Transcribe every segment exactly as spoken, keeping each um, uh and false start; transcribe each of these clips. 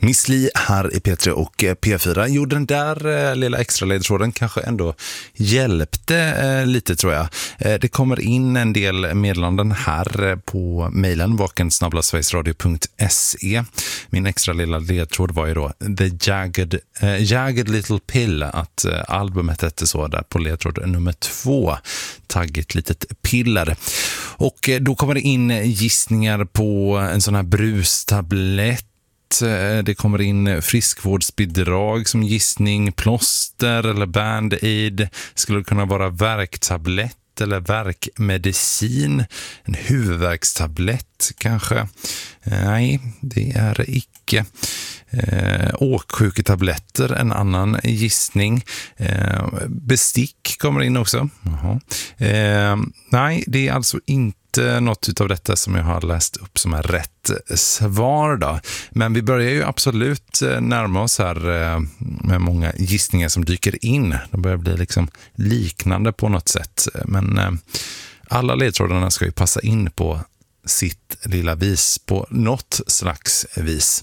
Miss Li här i P tre och P fyra. Jo, den där eh, lilla extra ledtråden kanske ändå hjälpte eh, lite, tror jag. Eh, det kommer in en del meddelanden här eh, på mejlen vaken snabel-a sverigesradio punkt se. Min extra lilla ledtråd var ju då The Jagged, eh, Jagged Little Pill, att eh, albumet hette så där på ledtråd nummer två. Taggigt litet piller. Och eh, då kommer det in gissningar på en sån här brustablett. Det kommer in friskvårdsbidrag som gissning, plåster eller band-aid. Skulle det kunna vara värktablett eller värkmedicin? En huvudvärkstablett kanske? Nej, det är det icke. Eh, åksjuketabletter, en annan gissning. Eh, bestick kommer in också. Jaha. Eh, nej, det är alltså inte något av detta som jag har läst upp som är rätt svar då. Men vi börjar ju absolut närma oss här med många gissningar som dyker in. De börjar bli liksom liknande på något sätt. Men alla ledtrådarna ska ju passa in på sitt lilla vis på något slags vis.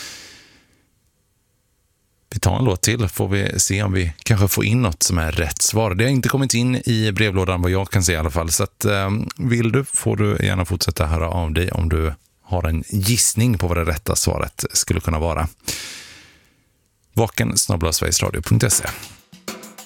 Vi tar en låt till, får vi se om vi kanske får in något som är rätt svar. Det har inte kommit in i brevlådan vad jag kan se i alla fall. Så att, eh, vill du får du gärna fortsätta höra av dig om du har en gissning på vad det rätta svaret skulle kunna vara. vaken snabel-a sverigesradio punkt se.